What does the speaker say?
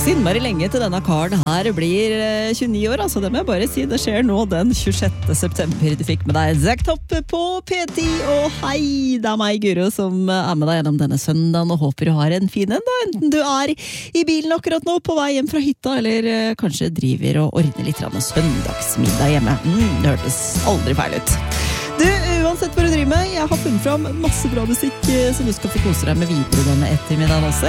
innmari lenge til denne karen her blir 29 år, altså det må jeg bare si, det skjer nå den 26. september. Du fikk med deg Zack Topp på P10, og hei, det er meg, Guro, som er med deg gjennom denne søndagen, og håper du har en fin en, da, enten du er i bilen akkurat nå, på vei hjem fra hytta, eller kanskje driver og ordner litt søndagsmiddag hjemme. Det hørtes aldri feil ut. Du, uansett hva du driver med, jeg har funnet fram masse bra musikk som du skal få kose deg med videre denne ettermiddagen også.